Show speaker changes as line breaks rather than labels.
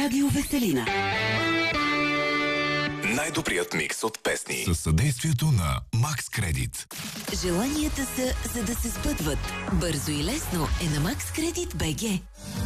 Радио Веселина.
Най-добрият микс от песни със съдействието на Макс Кредит.
Желанията са, за да се сбъдват. Бързо и лесно е на Макс Кредит БГ.